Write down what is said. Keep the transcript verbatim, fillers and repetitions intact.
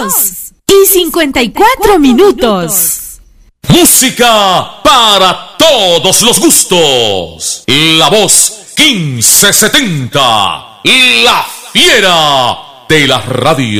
dos y cincuenta y cuatro minutos. Música para todos los gustos. La voz quince setenta, la fiera de la radio.